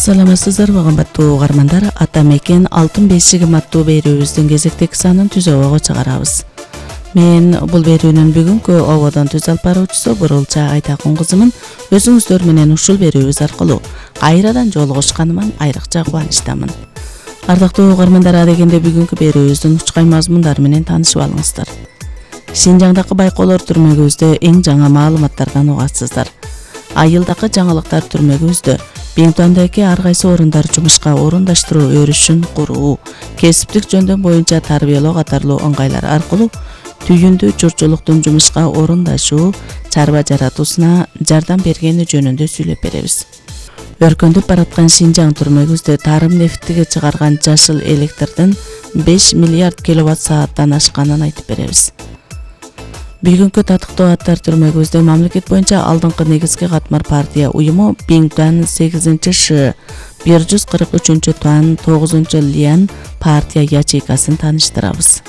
Саламатсыздар кымбаттуу угармандар. Ата мекен алтын бешигим аттуу берүүбүздүн кезектеги санын түзөөгө чыгарабыз. Мен бул берүүнүн бүгүнкү ободон түз алып баруучусу Бурулча Айтакун кызымын. Өзүңүздөр менен ушул берүүбүз аркылуу кайрадан жолугушканыма айрыкча кубанычтамын. Ардактуу угармандар, адегенде бүгүнкү берүүбүздүн учкай мазмундары менен таанышып алыңыздар. Шинжаңдагы байкоолор түрмөгүбүздө эң жаңы маалыматтардан угасыздар. Айылдагы жаңылыктар түрмөгүбүздө Биңтуандагы ар кайсы орундар жумушка орундаштыруу өрүшүн куруу, кесиптик жөндөм боюнча тарбиялоо катарлуу ыңгайлар аркылуу түйүндүү журтчулуктун жумушка орундашуу, чарба жаратуусуна жардам бергени жөнүндө сүйлөп беребиз. Өркөндөп бараткан Шинжаң түрмөгүбүздө тарым нефтиге чыгарган жашыл электрдин 5 миллиард киловатт сааттан ашканын айтып беребиз. Бүгүнкү татыктуу аттар түрмөгүбүздө мамлекет боюнча алдыңкы негизги катмар партия уюму Биңтуан 8-Ш 143 Туан 9 Лиан партия ячейкасын тааныштырабыз.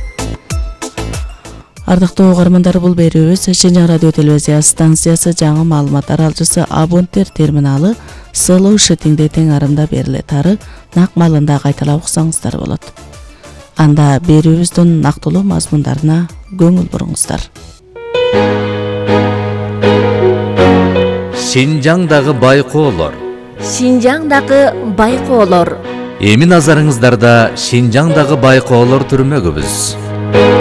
Ардактуу угармандар, бул берүүбүз Шинжаң радио телевизия станциясы жаңы маалыматтар алчысы абоненттер терминалы СЛУ теңдей тең арымда берилет. Ары нак маалында кайталап уксаңыздар болот. Анда берүүбүздүн нактылуу мазмундарына көңүл буруңуздар. Шинжаңдагы байкоолор. Шинжаңдагы байкоолор. Эми назарыңыздарда Шинжаңдагы байкоолор түрмөгүбүз.